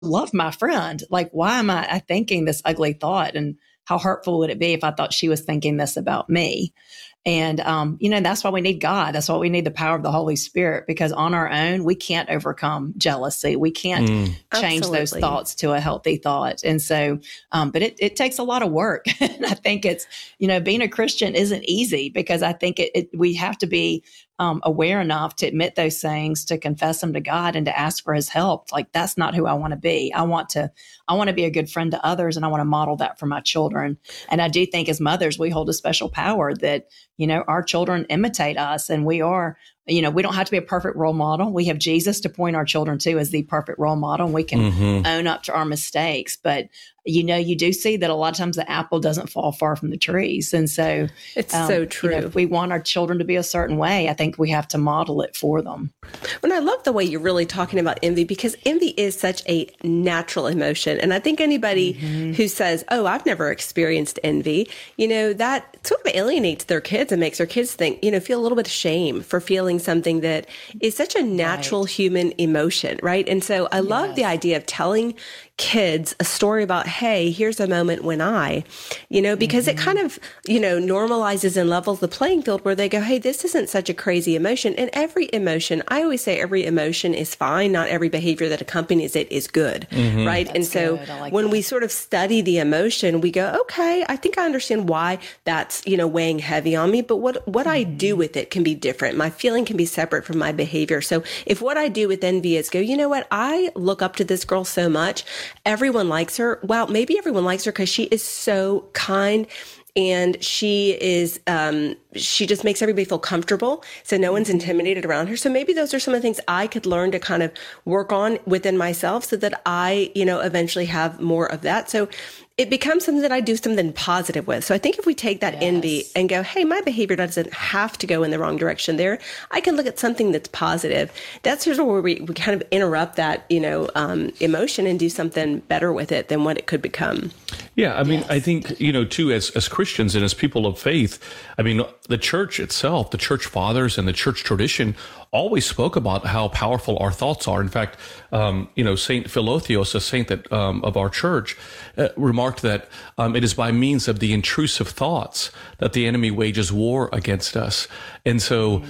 love my friend. Like, why am I thinking this ugly thought? And how hurtful would it be if I thought she was thinking this about me? And, that's why we need God. That's why we need the power of the Holy Spirit, because on our own, we can't overcome jealousy. We can't change those thoughts to a healthy thought. And so, but it takes a lot of work. And I think it's, being a Christian isn't easy, because I think we have to be aware enough to admit those things, to confess them to God, and to ask for his help. Like, that's not who I want to be. I want to be a good friend to others, and I want to model that for my children. And I do think as mothers, we hold a special power that, our children imitate us, and we are, we don't have to be a perfect role model. We have Jesus to point our children to as the perfect role model. We can own up to our mistakes, but you do see that a lot of times the apple doesn't fall far from the trees. And so it's so true. If we want our children to be a certain way, I think we have to model it for them. And I love the way you're really talking about envy, because envy is such a natural emotion. And I think anybody who says, oh, I've never experienced envy, that sort of alienates their kids and makes their kids think, feel a little bit of shame for feeling something that is such a natural human emotion, right? And so I love the idea of telling kids a story about, hey, here's a moment when because it kind of, normalizes and levels the playing field, where they go, hey, this isn't such a crazy emotion. And every emotion, I always say every emotion is fine. Not every behavior that accompanies it is good, right? That's and so when we sort of study the emotion, we go, okay, I think I understand why that's, weighing heavy on me, but what I do with it can be different. My feeling can be separate from my behavior. So if what I do with envy is go, you know what, I look up to this girl so much, everyone likes her. Well, maybe everyone likes her because she is so kind, and she just makes everybody feel comfortable. So no one's intimidated around her. So maybe those are some of the things I could learn to kind of work on within myself, so that I, eventually have more of that. So it becomes something that I do something positive with. So I think if we take that envy and go, hey, my behavior doesn't have to go in the wrong direction there, I can look at something that's positive. That's sort of where we kind of interrupt that, emotion and do something better with it than what it could become. Yeah, I mean, I think, too, as Christians and as people of faith, I mean, the church itself, the church fathers and the church tradition always spoke about how powerful our thoughts are. In fact, Saint Philotheos, a saint that of our church, remarked that it is by means of the intrusive thoughts that the enemy wages war against us. And so,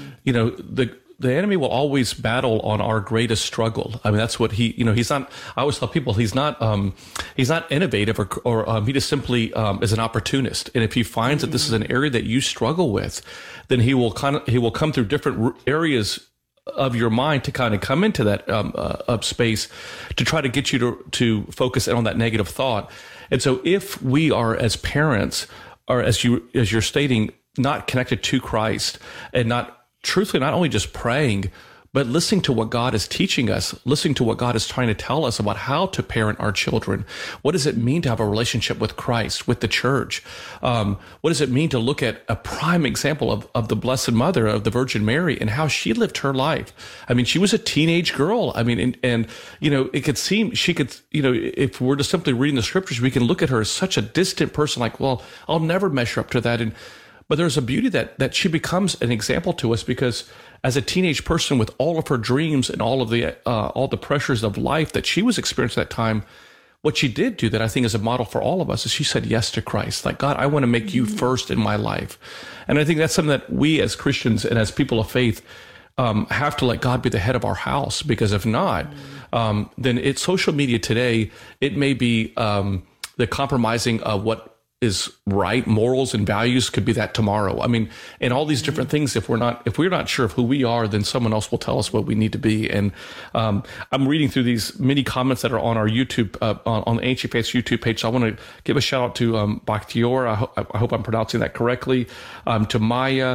the enemy will always battle on our greatest struggle. I mean, that's what he's not, I always tell people he's not innovative or he just simply is an opportunist. And if he finds that this is an area that you struggle with, then he will come through different areas of your mind to kind of come into that up space to try to get you to focus in on that negative thought. And so if we are, as parents, or as you're stating, not connected to Christ, and truthfully, not only just praying, but listening to what God is teaching us, listening to what God is trying to tell us about how to parent our children. What does it mean to have a relationship with Christ, with the church? What does it mean to look at a prime example of the Blessed Mother, of the Virgin Mary, and how she lived her life? I mean, she was a teenage girl. I mean, and it could seem she could, if we're just simply reading the scriptures, we can look at her as such a distant person, like, well, I'll never measure up to that. But there's a beauty that she becomes an example to us, because as a teenage person with all of her dreams and all the pressures of life that she was experiencing at that time, what she did do that I think is a model for all of us is she said yes to Christ. Like, God, I want to make you first in my life. And I think that's something that we as Christians and as people of faith have to let God be the head of our house, because if not, then social media today, it may be the compromising of what is right. Morals and values could be that tomorrow. I mean, and all these different things, if we're not sure of who we are, then someone else will tell us what we need to be. And I'm reading through these many comments that are on our YouTube, on the Ancient Faiths YouTube page. So I want to give a shout out to Bakhtior. I hope I'm pronouncing that correctly. To Maya.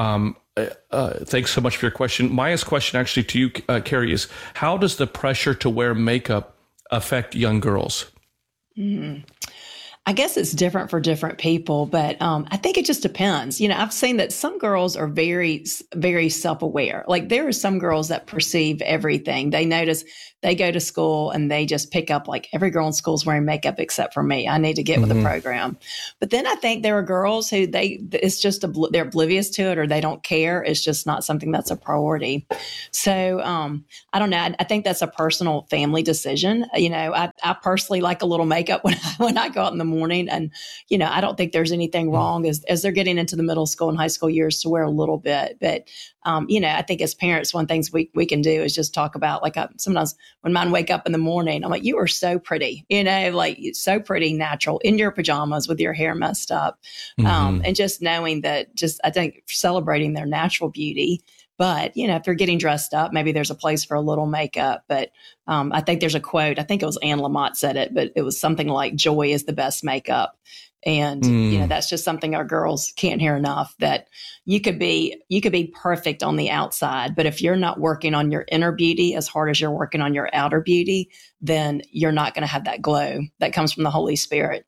Thanks so much for your question. Maya's question actually to you, Carrie, is how does the pressure to wear makeup affect young girls? I guess it's different for different people, but I think it just depends. I've seen that some girls are very, very self-aware. Like there are some girls that perceive everything. They notice they go to school and they just pick up like every girl in school is wearing makeup except for me. I need to get with the program. But then I think there are girls who it's just they're oblivious to it or they don't care. It's just not something that's a priority. So I don't know. I think that's a personal family decision. I personally like a little makeup when I go out in the morning, and I don't think there's anything wrong as they're getting into the middle school and high school years to wear a little bit. But I think as parents, one things we can do is just talk about sometimes when mine wake up in the morning, I'm like, you are so pretty, like so pretty, natural in your pajamas with your hair messed up. And just knowing that I think celebrating their natural beauty. But, if they're getting dressed up, maybe there's a place for a little makeup. But I think there's a quote, I think it was Anne Lamott said it, but it was something like joy is the best makeup. And, that's just something our girls can't hear enough, that you could be perfect on the outside, but if you're not working on your inner beauty as hard as you're working on your outer beauty, then you're not going to have that glow that comes from the Holy Spirit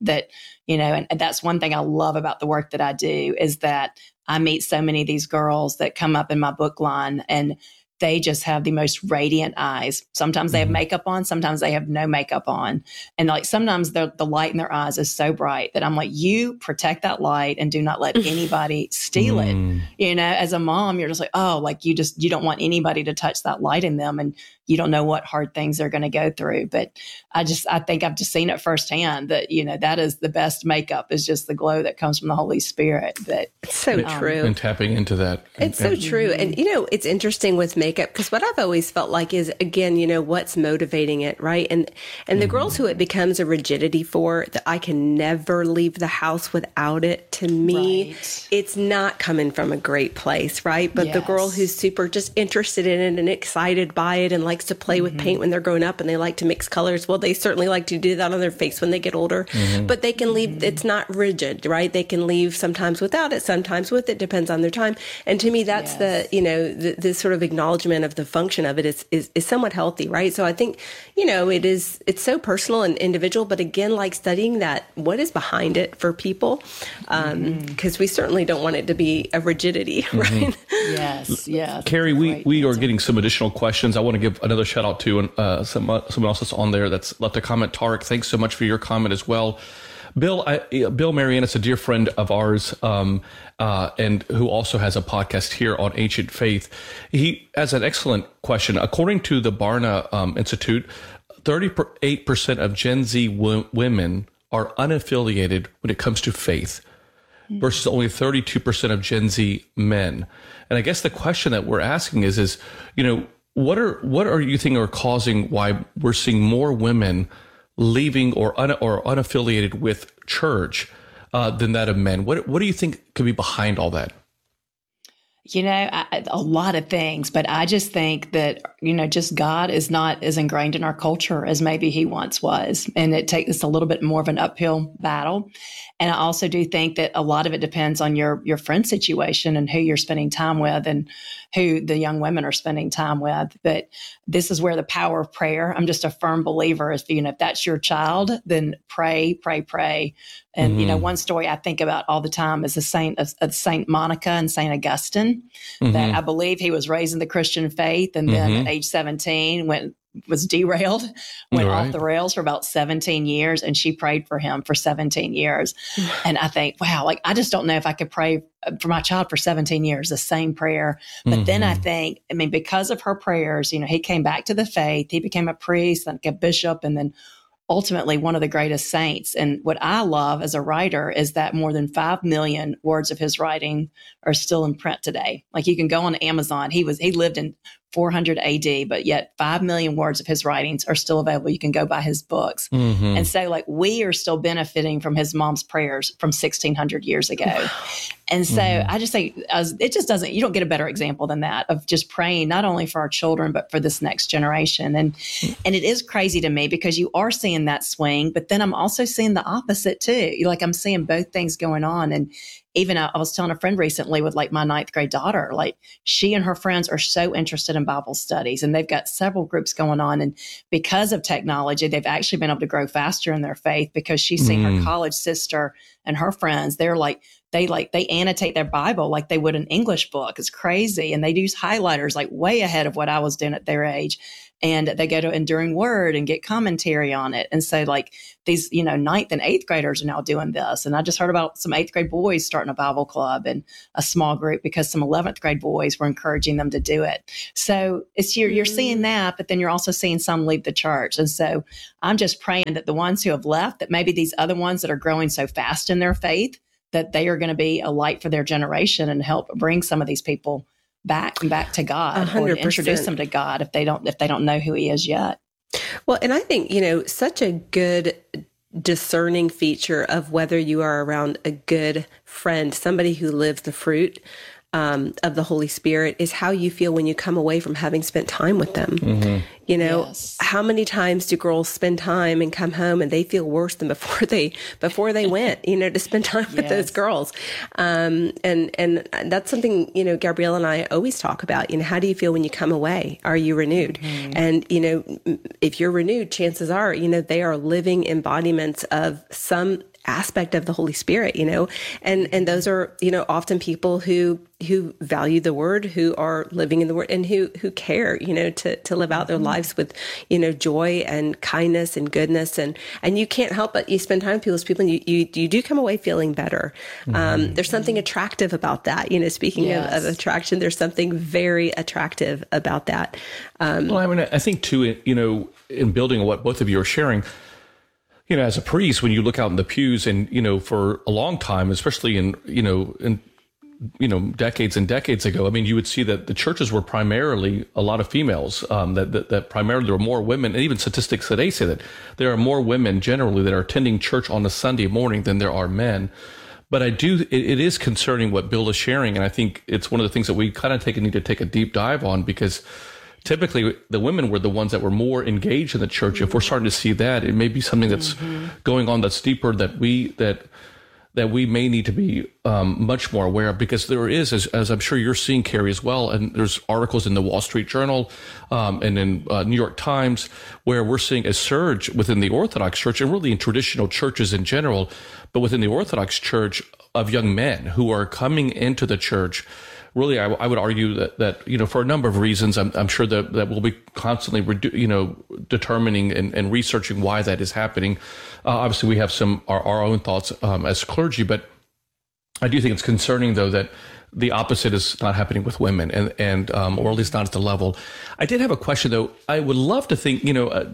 and that's one thing I love about the work that I do is that I meet so many of these girls that come up in my book line and they just have the most radiant eyes. Sometimes they have makeup on, sometimes they have no makeup on. And like sometimes the light in their eyes is so bright that I'm like, you protect that light and do not let anybody steal it. As a mom, you're just like, oh, like you don't want anybody to touch that light in them. And you don't know what hard things they're going to go through. But I think I've just seen it firsthand that, that is the best makeup is just the glow that comes from the Holy Spirit. But it's so true. And tapping into that. It's so true. And, it's interesting with makeup because what I've always felt like is, again, what's motivating it, right? And the girls who it becomes a rigidity for, that I can never leave the house without it, to me, it's not coming from a great place, right? But the girl who's super just interested in it and excited by it and likes to play with paint when they're growing up and they like to mix colors. Well, they certainly like to do that on their face when they get older, but they can leave. It's not rigid, right? They can leave sometimes without it, sometimes with it, depends on their time. And to me, that's the sort of acknowledgement of the function of it is somewhat healthy, right? So I think, it's so personal and individual, but again, like studying that, what is behind it for people? Because we certainly don't want it to be a rigidity, right? Yes. Carrie, we are getting some additional questions. I want to give another shout out to someone else that's on there that's left a comment. Tarek, thanks so much for your comment as well. Bill Marianus, a dear friend of ours, and who also has a podcast here on Ancient Faith. He has an excellent question. According to the Barna Institute, 38% of Gen Z women are unaffiliated when it comes to faith, versus only 32% of Gen Z men. And I guess the question that we're asking is what are you thinking are causing why we're seeing more women leaving or unaffiliated with church than that of men? What do you think could be behind all that? A lot of things, but I just think that, just God is not as ingrained in our culture as maybe he once was. And it takes a little bit more of an uphill battle. And I also do think that a lot of it depends on your friend situation and who you're spending time with and who the young women are spending time with. But this is where the power of prayer, I'm just a firm believer. If that's your child, then pray. And, one story I think about all the time is the saint of Saint Monica and Saint Augustine, that I believe he was raised in the Christian faith. And then at age 17, was derailed, went off the rails for about 17 years. And she prayed for him for 17 years. And I think, wow, I just don't know if I could pray for my child for 17 years, the same prayer. But then I think, because of her prayers, he came back to the faith, he became a priest, like a bishop, and then ultimately one of the greatest saints. And what I love as a writer is that more than 5 million words of his writing are still in print today. Like you can go on Amazon. He lived in 400 AD, but yet 5 million words of his writings are still available. You can go buy his books. And so we are still benefiting from his mom's prayers from 1600 years ago. And so I just say it just doesn't, you don't get a better example than that of just praying, not only for our children, but for this next generation. And it is crazy to me because you are seeing that swing, but then I'm also seeing the opposite too. I'm seeing both things going on. And even I was telling a friend recently with like my ninth grade daughter, like she and her friends are so interested in Bible studies, and they've got several groups going on. And because of technology, they've actually been able to grow faster in their faith, because she's seen her college sister and her friends. They annotate their Bible like they would an English book. It's crazy. And they use highlighters like way ahead of what I was doing at their age. And they go to Enduring Word and get commentary on it. And so like these, ninth and eighth graders are now doing this. And I just heard about some eighth grade boys starting a Bible club and a small group, because some 11th grade boys were encouraging them to do it. So you're seeing that, but then you're also seeing some leave the church. And so I'm just praying that the ones who have left, that maybe these other ones that are growing so fast in their faith, that they are going to be a light for their generation and help bring some of these people back to God, 100%. or to introduce them to God if they don't know who He is yet. Well, and I think, such a good discerning feature of whether you are around a good friend, somebody who lives the fruit of the Holy Spirit, is how you feel when you come away from having spent time with them. Mm-hmm. Yes. How many times do girls spend time and come home and they feel worse than before they went, to spend time with those girls. And that's something, Gabrielle and I always talk about, how do you feel when you come away? Are you renewed? Mm-hmm. And, if you're renewed, chances are, they are living embodiments of some aspect of the Holy Spirit, and those are, often people who value the Word, who are living in the Word, and who care, to live out their lives with, joy and kindness and goodness. And you can't help but you spend time with people, and you do come away feeling better. There's something attractive about that. Speaking of attraction, there's something very attractive about that. Well, I think too, in building on what both of you are sharing, as a priest, when you look out in the pews, and, for a long time, especially in decades and decades ago, you would see that the churches were primarily a lot of females, that primarily there were more women, and even statistics today say that there are more women generally that are attending church on a Sunday morning than there are men. But it is concerning what Bill is sharing. And I think it's one of the things that we kind of need to take a deep dive on, because typically the women were the ones that were more engaged in the church. If we're starting to see that, it may be something that's going on that's deeper, that we may need to be much more aware of, because there is, as I'm sure you're seeing, Carrie, as well, and there's articles in the Wall Street Journal and in New York Times, where we're seeing a surge within the Orthodox Church, and really in traditional churches in general, but within the Orthodox Church, of young men who are coming into the church. Really, I would argue that for a number of reasons, I'm sure that we'll be constantly determining and researching why that is happening. Obviously, we have our own thoughts as clergy, but I do think it's concerning, though, that the opposite is not happening with women, and or at least not at the level. I did have a question, though. I would love to think,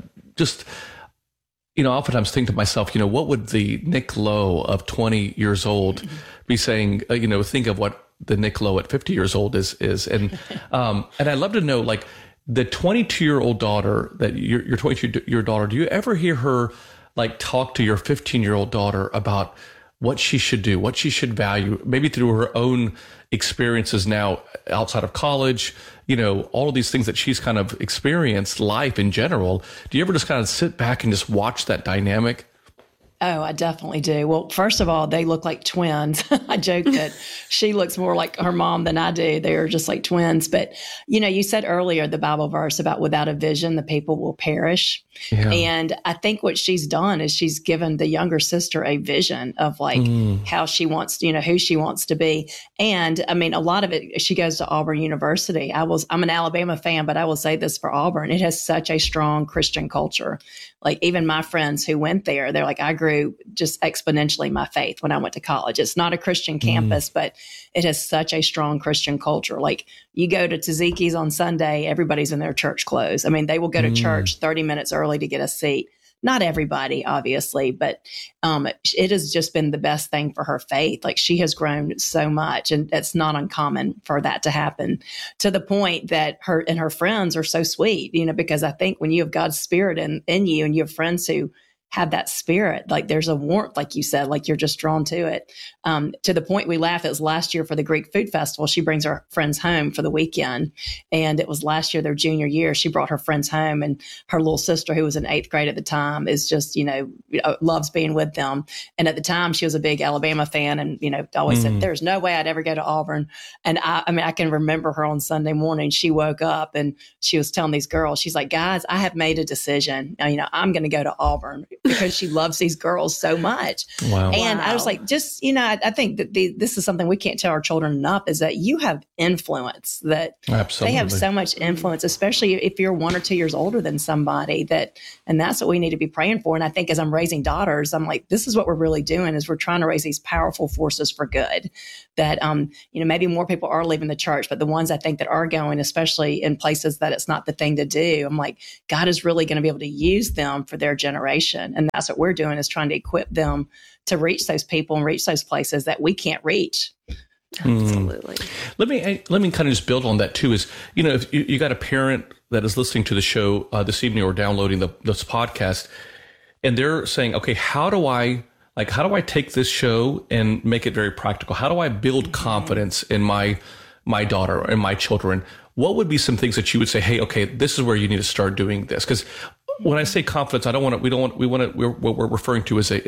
oftentimes think to myself, what would the Nick Lowe of 20 years old be saying? Think of what the Nick Lowe at 50 years old is. And I'd love to know, like, the 22-year-old daughter, that your 22-year daughter, do you ever hear her like talk to your 15-year-old daughter about what she should do, what she should value, maybe through her own experiences now outside of college, all of these things that she's kind of experienced, life in general? Do you ever just kind of sit back and just watch that dynamic? Oh, I definitely do. Well, first of all, they look like twins. I joke that she looks more like her mom than I do. They're just like twins. But, you said earlier the Bible verse about without a vision, the people will perish. Yeah. And I think what she's done is she's given the younger sister a vision of like how she wants, who she wants to be. And a lot of it, she goes to Auburn University. I'm an Alabama fan, but I will say this for Auburn. It has such a strong Christian culture. Like even my friends who went there, they're like, I grew just exponentially my faith when I went to college. It's not a Christian campus, but it has such a strong Christian culture. Like you go to Tzatziki's on Sunday, everybody's in their church clothes. They will go to church 30 minutes early to get a seat. Not everybody, obviously, but it has just been the best thing for her faith. Like she has grown so much, and it's not uncommon for that to happen, to the point that her and her friends are so sweet, because I think when you have God's Spirit in you, and you have friends who have that spirit. Like there's a warmth, like you said, like you're just drawn to it. To the point we laugh, it was last year for the Greek Food Festival. She brings her friends home for the weekend. And it was last year, their junior year, she brought her friends home, and her little sister, who was in 8th grade at the time, is just, loves being with them. And at the time she was a big Alabama fan, and, always said, there's no way I'd ever go to Auburn. And I can remember her on Sunday morning, she woke up and she was telling these girls, she's like, guys, I have made a decision. I'm going to go to Auburn, because she loves these girls so much. Wow. And I was like, just, I think that this is something we can't tell our children enough, is that you have influence, that Absolutely. They have so much influence, especially if you're 1 or 2 years older than somebody, and that's what we need to be praying for. And I think as I'm raising daughters, I'm like, this is what we're really doing, is we're trying to raise these powerful forces for good, that, maybe more people are leaving the church, but the ones I think that are going, especially in places that it's not the thing to do, I'm like, God is really going to be able to use them for their generation. And that's what we're doing, is trying to equip them to reach those people and reach those places that we can't reach. Absolutely. Let me kind of just build on that too. Is if you got a parent that is listening to the show this evening or downloading this podcast, and they're saying, okay, how do I take this show and make it very practical? How do I build confidence in my daughter and my children? What would be some things that you would say, hey, okay, this is where you need to start doing this? Because when I say confidence, what we're referring to is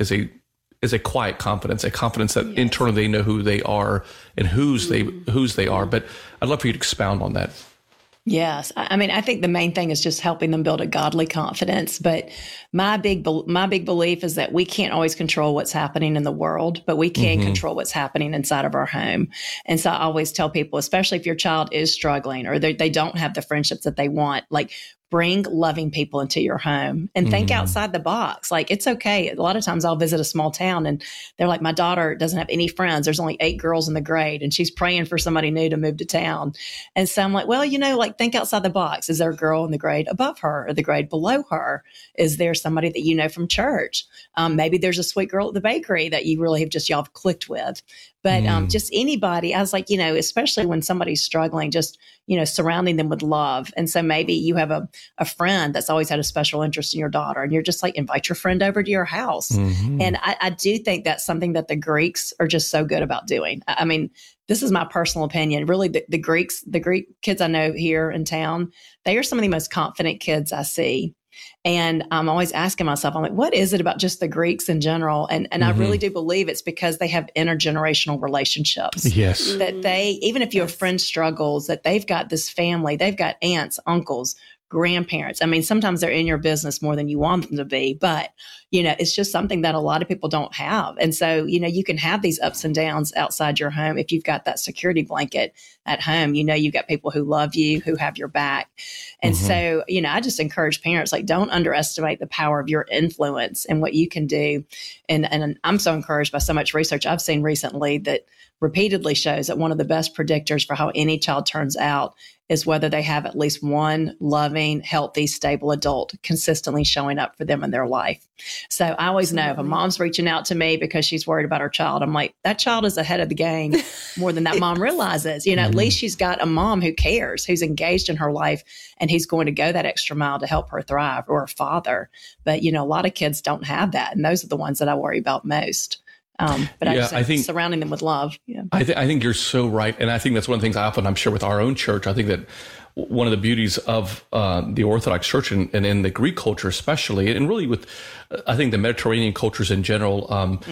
a quiet confidence, a confidence that internally they know who they are and whose they are. But I'd love for you to expound on that. Yes. I think the main thing is just helping them build a godly confidence. But my big belief is that we can't always control what's happening in the world, but we can control what's happening inside of our home. And so I always tell people, especially if your child is struggling or they don't have the friendships that they want, like, bring loving people into your home and think outside the box. Like, it's okay. A lot of times I'll visit a small town and they're like, my daughter doesn't have any friends. There's only 8 girls in the grade and she's praying for somebody new to move to town. And so I'm like, well, think outside the box. Is there a girl in the grade above her or the grade below her? Is there somebody that you know from church? Maybe there's a sweet girl at the bakery that you really have y'all have clicked with. But just anybody, I was like, especially when somebody's struggling, just, surrounding them with love. And so maybe you have a friend that's always had a special interest in your daughter, and you're just like, invite your friend over to your house. And I do think that's something that the Greeks are just so good about doing. I mean, this is my personal opinion. Really, the Greek kids I know here in town, they are some of the most confident kids I see. And I'm always asking myself, I'm like, what is it about just the Greeks in general? And I really do believe it's because they have intergenerational relationships. Yes. That they, even if your friend struggles, that they've got this family, they've got aunts, uncles, grandparents. I mean, sometimes they're in your business more than you want them to be, but, it's just something that a lot of people don't have. And so, you can have these ups and downs outside your home if you've got that security blanket at home. You've got people who love you, who have your back. And so, I just encourage parents, like, don't underestimate the power of your influence and what you can do. And I'm so encouraged by so much research I've seen recently that repeatedly shows that one of the best predictors for how any child turns out is whether they have at least one loving, healthy, stable adult consistently showing up for them in their life. So I always know if a mom's reaching out to me because she's worried about her child, I'm like, that child is ahead of the game more than that mom realizes. At least she's got a mom who cares, who's engaged in her life, and who's going to go that extra mile to help her thrive, or a father. But, a lot of kids don't have that. And those are the ones that I worry about most. But I think surrounding them with love. Yeah. I think you're so right. And I think that's one of the things I'm sure with our own church, I think that one of the beauties of the Orthodox Church and in the Greek culture especially, and really with, I think, the Mediterranean cultures in general,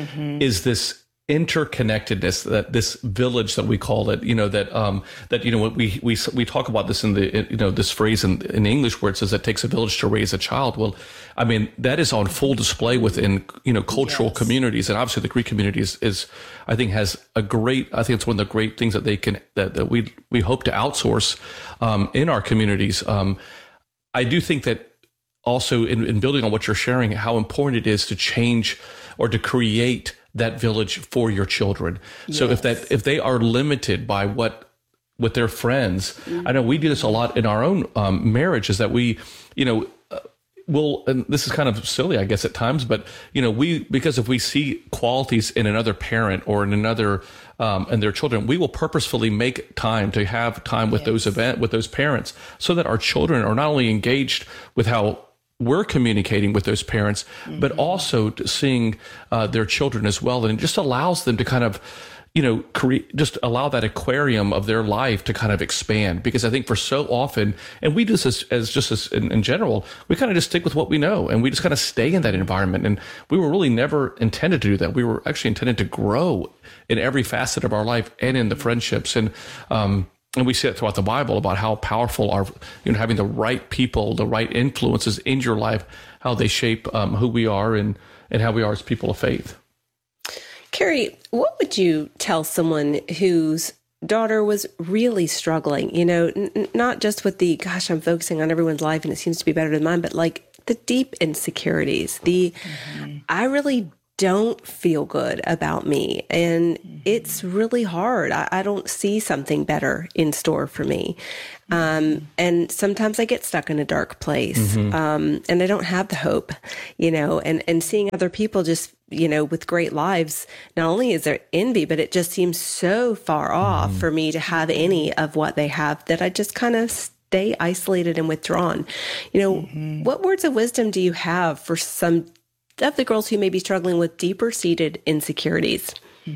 is this interconnectedness, that this village that we call it, that we talk about this in the this phrase in English where it says it takes a village to raise a child. Well, I mean, that is on full display within cultural communities, and obviously the Greek community is I think has a great, I think it's one of the great things that they can that we hope to outsource in our communities. I do think that also in building on what you're sharing, how important it is to change or to create that village for your children. Yes. So if they are limited by with their friends, I know we do this a lot in our own marriage, is that we, will, and this is kind of silly, I guess, at times, but because if we see qualities in another parent or in another and their children, we will purposefully make time to have time with those parents, so that our children are not only engaged with how we're communicating with those parents, but also seeing their children as well. And it just allows them to kind of, just allow that aquarium of their life to kind of expand. Because I think for so often, and we do this as in general, we kind of just stick with what we know, and we just kind of stay in that environment. And we were really never intended to do that. We were actually intended to grow in every facet of our life and in the friendships. And we see it throughout the Bible about how powerful our, having the right people, the right influences in your life, how they shape who we are and how we are as people of faith. Carrie, what would you tell someone whose daughter was really struggling, not just with the, gosh, I'm focusing on everyone's life and it seems to be better than mine, but like the deep insecurities, I really don't feel good about me. And it's really hard. I don't see something better in store for me. And sometimes I get stuck in a dark place. And I don't have the hope, and seeing other people just, with great lives, not only is there envy, but it just seems so far off for me to have any of what they have that I just kind of stay isolated and withdrawn. What words of wisdom do you have for some of the girls who may be struggling with deeper seated insecurities?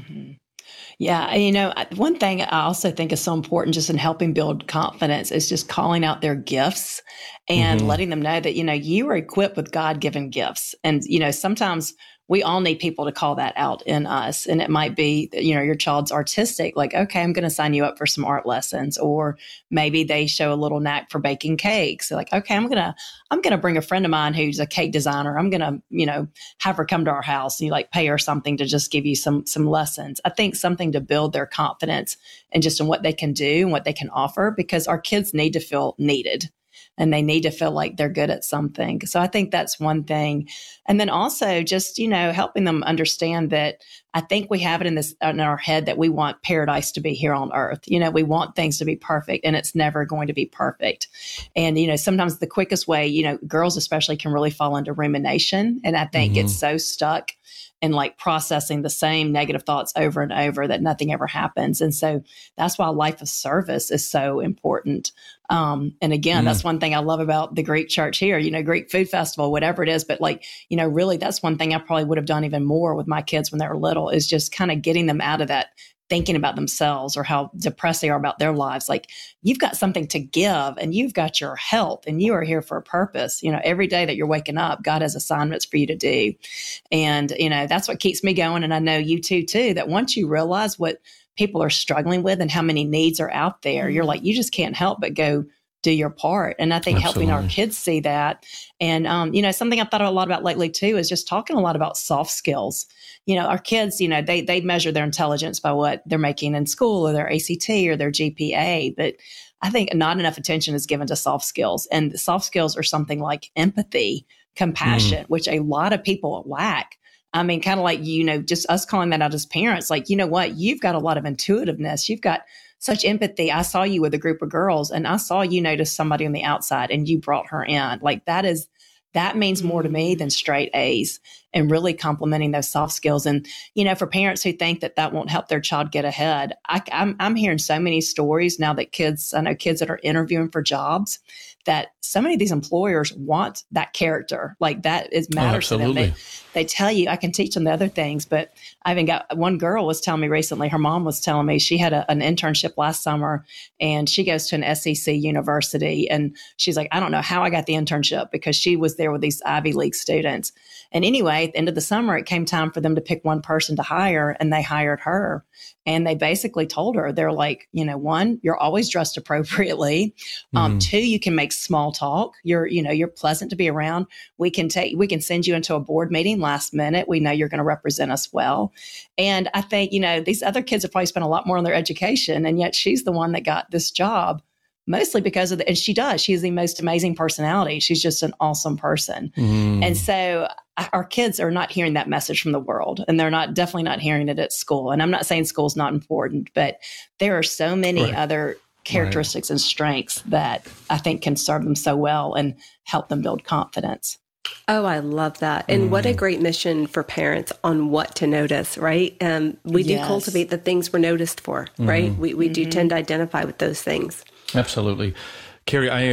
Yeah. One thing I also think is so important just in helping build confidence is just calling out their gifts and letting them know that, you are equipped with God-given gifts. And, sometimes we all need people to call that out in us. And it might be, your child's artistic, like, okay, I'm going to sign you up for some art lessons. Or maybe they show a little knack for baking cakes. So like, okay, I'm going to bring a friend of mine who's a cake designer. I'm going to, have her come to our house and pay her something to just give you some lessons. I think something to build their confidence and just in what they can do and what they can offer, because our kids need to feel needed. And they need to feel like they're good at something. So I think that's one thing. And then also just, helping them understand that I think we have it in our head that we want paradise to be here on earth. We want things to be perfect, and it's never going to be perfect. And, sometimes the quickest way, girls especially can really fall into rumination. And I think get so stuck in processing the same negative thoughts over and over that nothing ever happens. And so that's why life of service is so important. And again, that's one thing I love about the Greek church here, Greek food festival, whatever it is. But really, that's one thing I probably would have done even more with my kids when they were little, is just kind of getting them out of that thinking about themselves or how depressed they are about their lives. Like, you've got something to give, and you've got your health, and you are here for a purpose. Every day that you're waking up, God has assignments for you to do. And, that's what keeps me going. And I know you too, that once you realize what people are struggling with and how many needs are out there, you're like, you just can't help but go do your part. And I think helping our kids see that. And, something I've thought a lot about lately too, is just talking a lot about soft skills. Our kids, they measure their intelligence by what they're making in school or their ACT or their GPA. But I think not enough attention is given to soft skills. And soft skills are something like empathy, compassion, which a lot of people lack. I mean, kind of like, just us calling that out as parents, like, what, you've got a lot of intuitiveness. You've got such empathy. I saw you with a group of girls, and I saw you notice somebody on the outside and you brought her in. Like, that means more to me than straight A's, and really complimenting those soft skills. And, for parents who think that won't help their child get ahead, I'm hearing so many stories now that I know kids that are interviewing for jobs, that so many of these employers want that character. Like, that matters to them. They tell you, I can teach them the other things, but I even got one girl was telling me recently, her mom was telling me she had an internship last summer, and she goes to an SEC university. And she's like, I don't know how I got the internship, because she was there with these Ivy League students. And anyway, at the end of the summer, it came time for them to pick one person to hire, and they hired her. And they basically told her, they're like, one, you're always dressed appropriately. Two, you can make small talk. You're pleasant to be around. We can send you into a board meeting last minute. We know you're going to represent us well. And I think, these other kids have probably spent a lot more on their education, and yet she's the one that got this job. Mostly because of and she has the most amazing personality. She's just an awesome person. And so our kids are not hearing that message from the world, and they're definitely not hearing it at school. And I'm not saying school's not important, but there are so many other characteristics and strengths that I think can serve them so well and help them build confidence. Oh, I love that. And what a great mission for parents on what to notice, right? We do cultivate the things we're noticed for, right? We do tend to identify with those things. Absolutely. Carrie, I am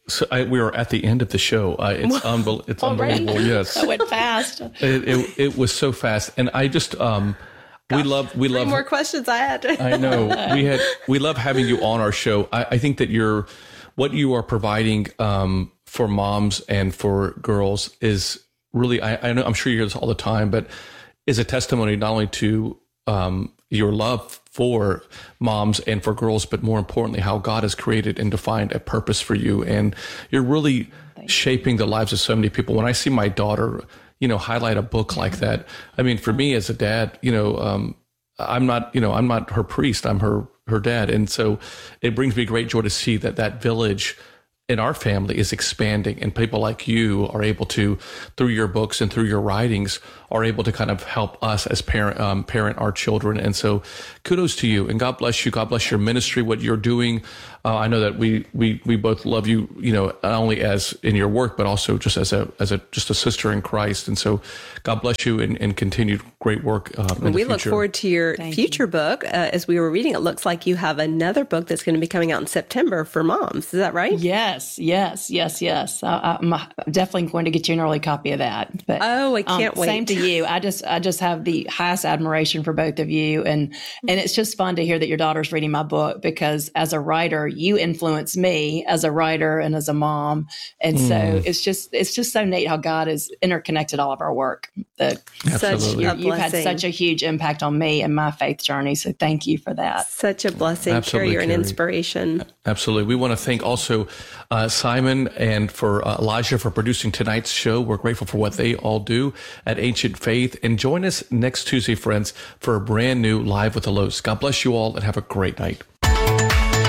We are at the end of the show. It's it's unbelievable. Yes, that went fast. It was so fast, and I just we love more questions I had. I know we love having you on our show. I think that what you are providing for moms and for girls is really, I know, I'm sure you hear this all the time, but is a testimony not only to your love for moms and for girls, but more importantly, how God has created and defined a purpose for you. And you're really shaping the lives of so many people. When I see my daughter, highlight a book like that, I mean, for me as a dad, I'm not her priest, I'm her dad. And so it brings me great joy to see that village in our family is expanding, and people like you are able to, through your books and through your writings, are able to kind of help us as parent our children. And so kudos to you, and God bless you. God bless your ministry, what you're doing. I know that we both love you, not only as in your work, but also just as a sister in Christ. And so God bless you and continued great work in the future. We look forward to your future book. As we were reading, it looks like you have another book that's going to be coming out in September for moms. Is that right? Yes. I'm definitely going to get you an early copy of that. But I can't wait. Same to you. I just have the highest admiration for both of you, and it's just fun to hear that your daughter's reading my book, because as a writer, you influence me as a writer and as a mom, and so it's just so neat how God has interconnected all of our work. You've had such a huge impact on me and my faith journey. So thank you for that. Such a blessing. Absolutely, Carrie, you're an inspiration. Absolutely. We want to thank also Simon and for Elijah for producing tonight's show. We're grateful for what they all do at Ancient Faith. And join us next Tuesday, friends, for a brand new Live with the Lows. God bless you all and have a great night.